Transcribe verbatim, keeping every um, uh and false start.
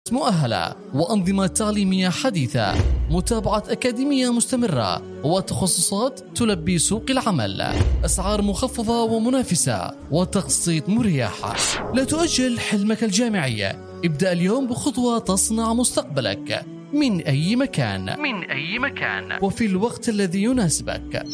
مؤهلة وأنظمة تعليمية حديثة، متابعة أكاديمية مستمرة وتخصصات تلبي سوق العمل، أسعار مخفضة ومنافسة وتقسيط مريح. لا تؤجل حلمك الجامعي، ابدأ اليوم بخطوة تصنع مستقبلك من أي مكان من أي مكان وفي الوقت الذي يناسبك.